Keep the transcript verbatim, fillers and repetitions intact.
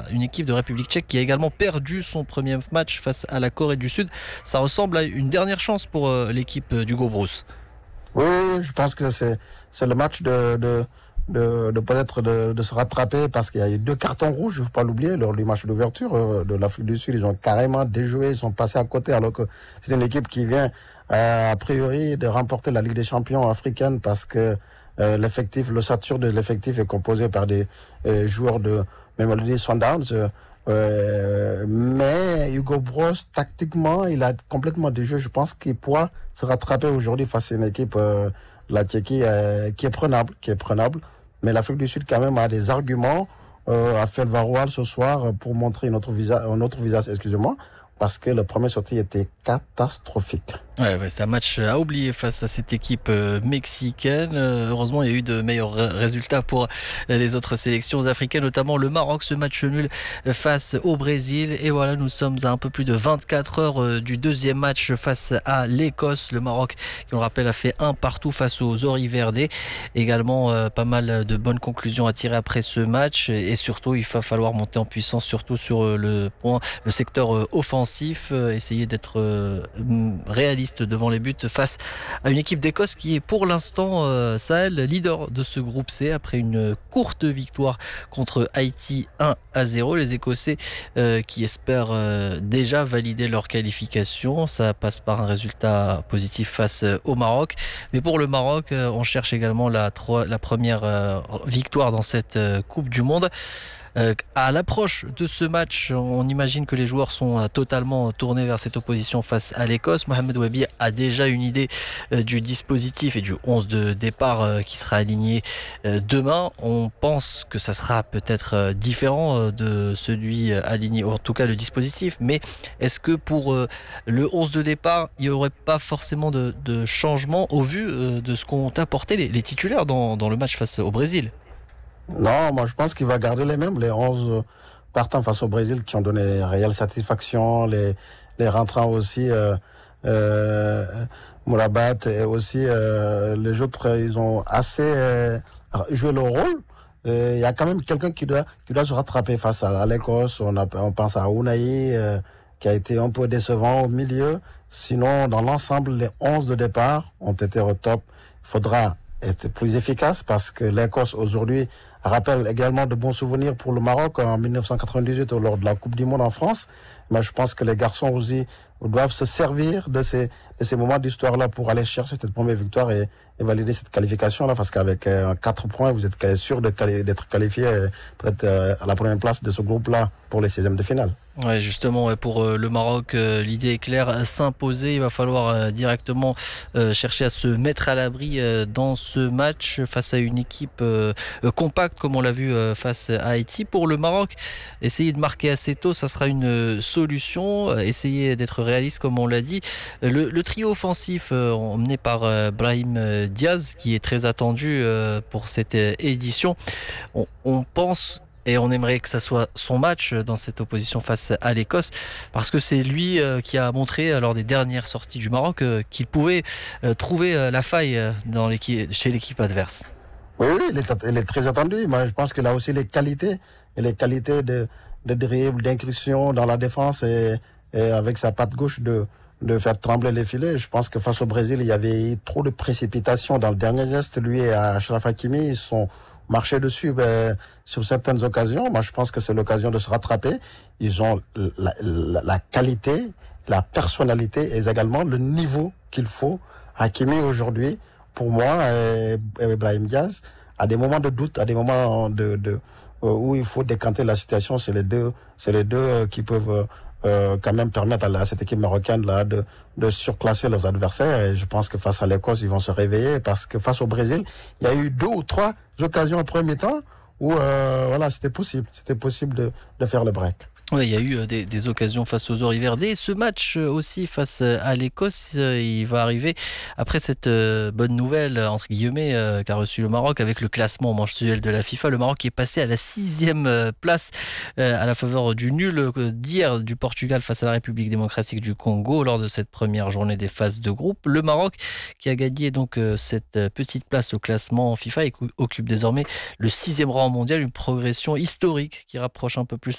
une équipe de République tchèque qui a également perdu son premier match face à la Corée du Sud. Ça ressemble à une dernière chance pour l'équipe d'Hugo Broos. Oui, je pense que c'est, c'est le match de, de, de, de peut-être de, de se rattraper parce qu'il y a eu deux cartons rouges, il ne faut pas l'oublier, lors du match d'ouverture de l'Afrique du Sud. Ils ont carrément déjoué, ils sont passés à côté alors que c'est une équipe qui vient euh, a priori de remporter la Ligue des champions africaine parce que euh, l'effectif, l'ossature de l'effectif est composé par des euh, joueurs de Mamelodi Sundowns. Euh, Euh, mais Hugo Broos, tactiquement, il a complètement déjoué. Je pense qu'il pourra se rattraper aujourd'hui face à une équipe, euh, la Tchéquie, euh, qui est prenable, qui est prenable. Mais l'Afrique du Sud, quand même, a des arguments euh, à faire valoir ce soir pour montrer un autre visage, un autre visage, excusez-moi, parce que le premier sortie était catastrophique. Ouais, ouais, c'est un match à oublier face à cette équipe euh, mexicaine. Euh, heureusement, il y a eu de meilleurs résultats pour les autres sélections africaines, notamment le Maroc, ce match nul face au Brésil. Et voilà, nous sommes à un peu plus de vingt-quatre heures euh, du deuxième match face à l'Écosse. Le Maroc, qui on le rappelle, a fait un partout face aux Oriverde. Également, euh, pas mal de bonnes conclusions à tirer après ce match. Et surtout, il va falloir monter en puissance, surtout sur le point, le secteur euh, offensif, euh, essayer d'être euh, réaliste devant les buts face à une équipe d'Écosse qui est pour l'instant euh, Sahel leader de ce groupe C après une courte victoire contre Haïti un à zéro. Les Écossais euh, qui espèrent euh, déjà valider leur qualification, ça passe par un résultat positif face au Maroc. Mais pour le Maroc, euh, on cherche également la, tro- la première euh, victoire dans cette euh, Coupe du Monde. Euh, à l'approche de ce match, on imagine que les joueurs sont euh, totalement tournés vers cette opposition face à l'Écosse. Mohamed Wabi a déjà une idée euh, du dispositif et du onze de départ euh, qui sera aligné euh, demain. On pense que ça sera peut-être euh, différent euh, de celui euh, aligné, en tout cas le dispositif. Mais est-ce que pour euh, le onze de départ, il n'y aurait pas forcément de, de changement au vu euh, de ce qu'ont apporté les, les titulaires dans, dans le match face au Brésil ? Non, moi je pense qu'il va garder les mêmes, les onze partants face au Brésil qui ont donné réelle satisfaction, les, les rentrants aussi, euh, euh, Mourabat et aussi euh, les autres, ils ont assez euh, joué leur rôle. Il y a quand même quelqu'un qui doit, qui doit se rattraper face à l'Écosse. On, a, on pense à Ounahi euh, qui a été un peu décevant au milieu. Sinon, dans l'ensemble, les onze de départ ont été au top. Il faudra être plus efficace parce que l'Écosse aujourd'hui rappelle également de bons souvenirs pour le Maroc en dix-neuf cent quatre-vingt-dix-huit lors de la Coupe du Monde en France. Mais je pense que les garçons aussi doivent se servir de ces, de ces moments d'histoire-là pour aller chercher cette première victoire et, et valider cette qualification-là parce qu'avec euh, quatre points, vous êtes sûr de quali- d'être qualifié euh, peut-être euh, à la première place de ce groupe-là pour les seizièmes de finale. Ouais, justement, pour euh, le Maroc, euh, l'idée est claire, s'imposer. Il va falloir euh, directement euh, chercher à se mettre à l'abri euh, dans ce match face à une équipe euh, euh, compacte, comme on l'a vu euh, face à Haïti. Pour le Maroc, essayer de marquer assez tôt, ça sera une euh, solution. Essayer d'être réaliste, comme on l'a dit. Le, le trio offensif euh, emmené par euh, Brahim euh, Diaz, qui est très attendu euh, pour cette euh, édition, on, on pense... Et on aimerait que ça soit son match dans cette opposition face à l'Écosse parce que c'est lui euh, qui a montré lors des dernières sorties du Maroc euh, qu'il pouvait euh, trouver euh, la faille dans l'équipe, chez l'équipe adverse. Oui, oui, il est, il est très attendu. Moi, je pense qu'il a aussi les qualités, et les qualités de, de dribble, d'incursion dans la défense et, et avec sa patte gauche de, de faire trembler les filets. Je pense que face au Brésil, il y avait trop de précipitation dans le dernier geste. Lui et Achraf Hakimi, ils sont marché dessus ben, sur certaines occasions. Moi, je pense que c'est l'occasion de se rattraper. Ils ont la, la, la qualité, la personnalité et également le niveau qu'il faut. Hakimi, aujourd'hui, pour moi, et, et Brahim Diaz, à des moments de doute, à des moments de, de, où il faut décanter la situation, c'est les deux, c'est les deux qui peuvent euh, quand même permettre à, la, à cette équipe marocaine là de, de surclasser leurs adversaires. Et je pense que face à l'Écosse, ils vont se réveiller parce que face au Brésil, il y a eu deux ou trois occasions en premier temps où euh, voilà, c'était possible, c'était possible de, de faire le break. Oui, il y a eu des, des occasions face aux Oriverde. Et ce match aussi face à l'Écosse, il va arriver après cette bonne nouvelle, entre guillemets, qu'a reçu le Maroc avec le classement mensuel de la FIFA. Le Maroc est passé à la sixième place à la faveur du nul d'hier du Portugal face à la République démocratique du Congo lors de cette première journée des phases de groupe. Le Maroc qui a gagné donc cette petite place au classement FIFA et occupe désormais le sixième rang mondial, une progression historique qui rapproche un peu plus